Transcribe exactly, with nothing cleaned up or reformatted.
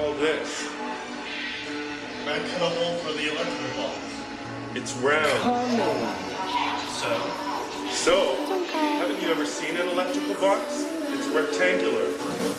call this? I cut a hole for the electrical box. It's round. So? So, haven't you ever seen an electrical box? It's rectangular.